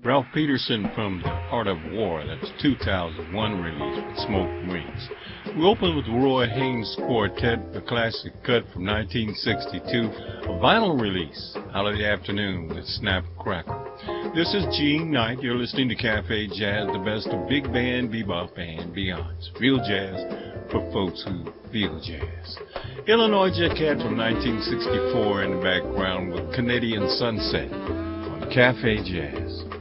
Ralph Peterson from The Art of War. That's 2001 release with Smoke Rings. We open with Roy Haynes Quartet, a classic cut from 1962, a vinyl relece, Out of the Afternoon with Snap Crackle. This is Gene Knight. You're listening to Cafe Jazz, the best of big band, bebop, and beyonds. Real jazz for folks who feel jazz. Illinois Jet Cat from 1964 in the background with Canadian Sunset on Cafe Jazz.